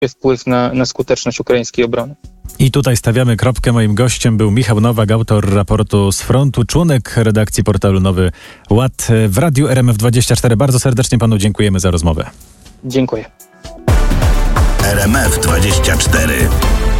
wpływ na skuteczność ukraińskiej obrony. I tutaj stawiamy kropkę. Moim gościem był Michał Nowak, autor raportu z frontu, członek redakcji portalu Nowy Ład w Radiu RMF24. Bardzo serdecznie panu dziękujemy za rozmowę. Dziękuję. RMF24.